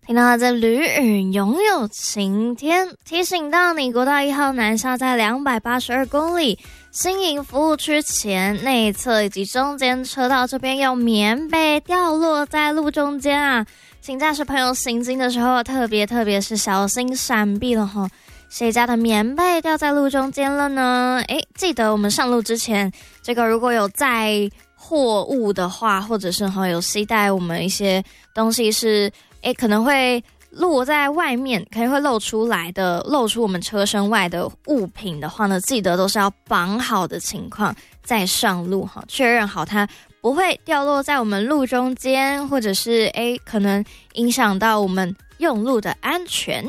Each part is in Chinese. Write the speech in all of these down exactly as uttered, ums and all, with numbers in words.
听到这吕雨拥有晴天，提醒到你国道一号南下在两百八十二公里新营服务区前内侧以及中间车道这边有棉被掉落在路中间啊，请驾驶朋友行经的时候特别特别是小心闪避了齁。谁家的棉被掉在路中间了呢？诶，记得我们上路之前，这个如果有载货物的话，或者是齁有携带我们一些东西是诶可能会落在外面，可能会露出来的，露出我们车身外的物品的话呢，记得都是要绑好的情况再上路哈，确认好它不会掉落在我们路中间，或者是诶可能影响到我们用路的安全。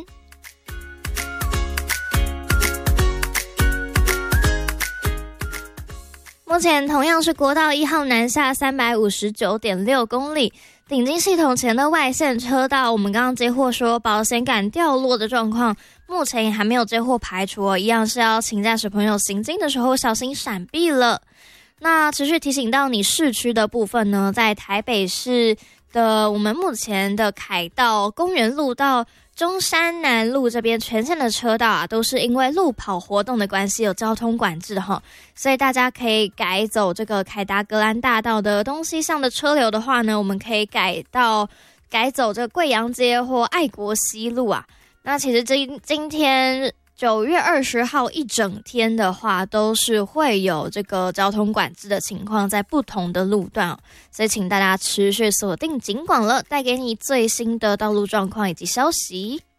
目前同样是国道一号南下 三百五十九点六公里，顶进系统前的外线车道，我们刚刚接获说保险杆掉落的状况，目前也还没有接获排除哦，一样是要请驾驶朋友行经的时候小心闪避了。那持续提醒到你市区的部分呢，在台北市的我们目前的凯道、公园路到中山南路这边全线的车道啊，都是因为路跑活动的关系有交通管制哈，所以大家可以改走这个凯达格兰大道的东西向的车流的话呢，我们可以改到改走这个贵阳街或爱国西路啊。那其实今今天九月二十号一整天的话，都是会有这个交通管制的情况在不同的路段哦，所以请大家持续锁定警广了，带给你最新的道路状况以及消息。